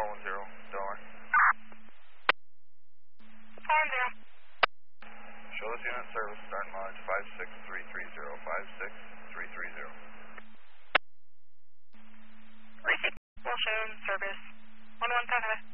410, Delaware. 410. Show this unit service, start mileage 56330, 56330. Receipt will show service 117.